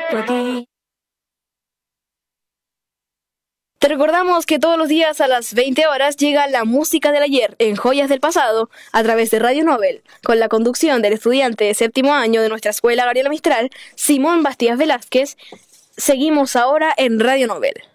Te recordamos que todos los días a las 20 horas llega la música del ayer en Joyas del Pasado a través de Radio Nobel, con la conducción del estudiante de séptimo año de nuestra escuela Gabriela Mistral, Simón Bastías Velázquez. Seguimos ahora en Radio Nobel.